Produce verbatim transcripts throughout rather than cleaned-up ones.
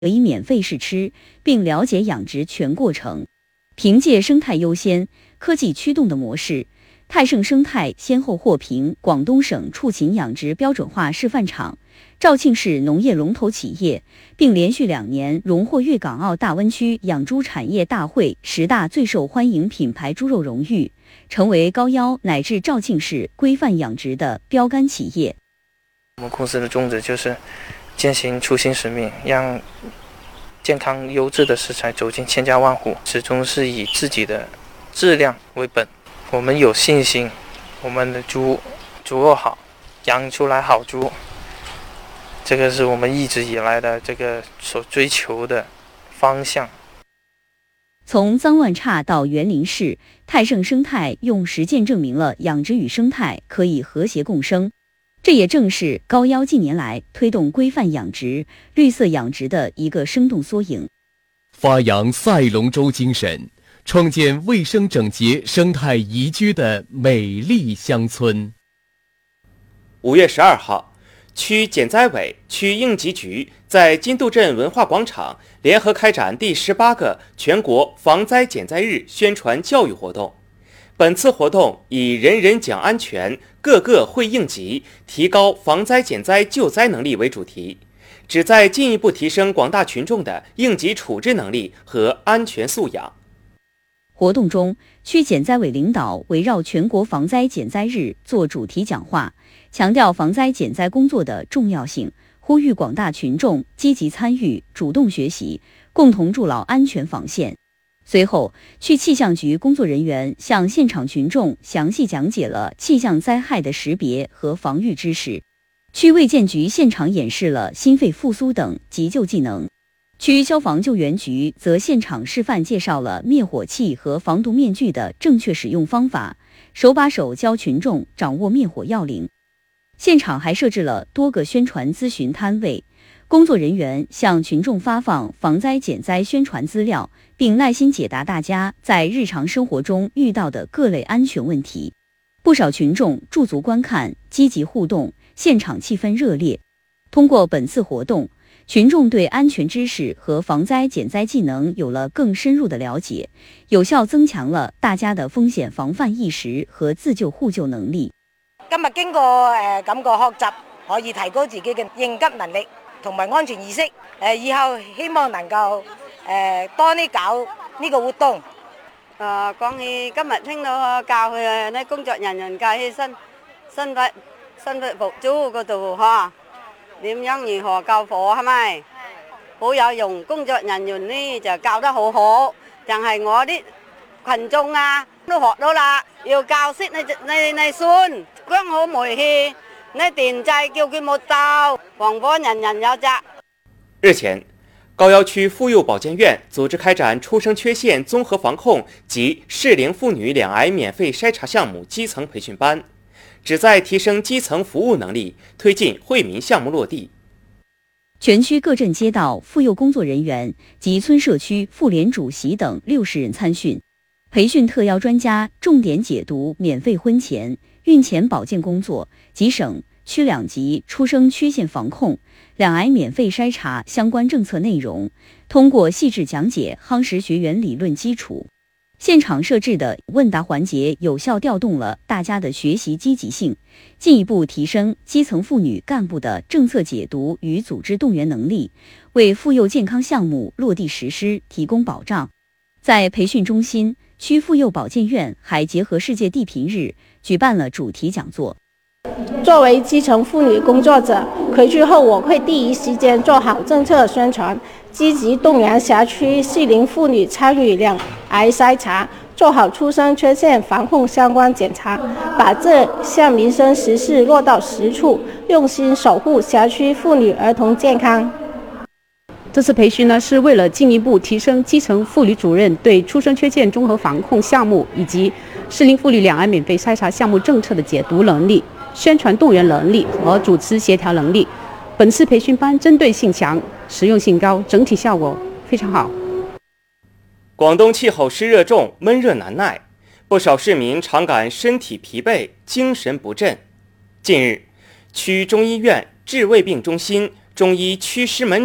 可以免费试吃，并了解养殖全过程。凭借生态优先、科技驱动的模式，泰盛生态先后获评广东省畜禽养殖标准化示范场、肇庆市农业龙头企业，并连续两年荣获粤港澳大湾区养猪产业大会十大最受欢迎品牌猪肉荣誉，成为高要乃至肇庆市规范养殖的标杆企业。 我们公司的宗旨就是践行初心使命，让健康优质的食材走进千家万户，始终是以自己的质量为本。我们有信心，我们的猪猪肉好，养出来好猪，这个是我们一直以来的这个所追求的方向。 从脏乱差到园林式，泰盛生态用实践证明了养殖与生态可以和谐共生。这也正是高要近年来推动规范养殖、绿色养殖的一个生动缩影。 发扬赛龙舟精神，创建卫生整洁、生态宜居的美丽乡村。 五月十二号，区减灾委、区应急局在金渡镇文化广场联合开展第十八个全国防灾减灾日宣传教育活动。本次活动以人人讲安全，个个会应急，提高防灾减灾救灾能力为主题，旨在进一步提升广大群众的应急处置能力和安全素养。 活动中，区减灾委领导围绕全国防灾减灾日做主题讲话，强调防灾减灾工作的重要性，呼吁广大群众积极参与、主动学习，共同筑牢安全防线。随后，区气象局工作人员向现场群众详细讲解了气象灾害的识别和防御知识。区卫健局现场演示了心肺复苏等急救技能。区消防救援局则现场示范介绍了灭火器和防毒面具的正确使用方法，手把手教群众掌握灭火要领。现场还设置了多个宣传咨询摊位，工作人员向群众发放防灾减灾宣传资料，并耐心解答大家在日常生活中遇到的各类安全问题。不少群众驻足观看，积极互动，现场气氛热烈。通过本次活动，群众对安全知识和防灾减灾技能有了更深入的了解，有效增強了大家的風險防範意識和自救互救能力。 今日經過誒咁個學習，可以提高自己嘅應急能力同埋安全意識。誒以後希望能夠誒多啲搞呢個活動。 誒講起今日聽到教佢啲工作人員教起身身體身體服組嗰度嚇。點樣如何救火係咪？好有用，工作人員呢就教得好好，但係我啲群眾啊都學到啦，要教識你你你孫，關好煤氣，你電掣叫佢冇鬥，防火人人有責。 日前，高要区婦幼保健院組織開展出生缺陷綜合防控及適齡婦女兩癌免費篩查項目基層培訓班，旨在提升基層服務能力，推進惠民項目落地。 全區各鎮街道婦幼工作人員及村社區婦聯主席等六十人參訓，培訓特邀專家重點解讀免費婚前、孕前保健工作及省區兩級出生缺陷防控、兩癌免費篩查相關政策內容，通過細緻講解夯實學員理論基礎。現場設置的問答環節有效調動了大家的學習積極性，進一步提升基層婦女幹部的政策解讀與組織動員能力，為婦幼健康項目落地實施提供保障。在培訓中心，區婦幼保健院還結合世界地貧日，舉辦了主題講座。 作為基層婦女工作者，回去後我會第一時間做好政策宣傳，積極動員轄區適齡婦女參與兩癌篩查，做好出生缺陷防控相關檢查，把這項民生實事落到實處，用心守護轄區婦女兒童健康。 這次培訓呢，是為了進一步提升基層婦女主任對出生缺陷綜合防控項目以及適齡婦女兩癌免費篩查項目政策的解讀能力、宣傳動員能力和主持協調能力。本次培訓班針對性強，實用性高，整體效果非常好。 廣東氣候濕熱重，悶熱難耐，不少市民常感身體疲憊、精神不振。近日，區中醫院治胃病中心中醫祛濕門診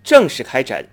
正式开展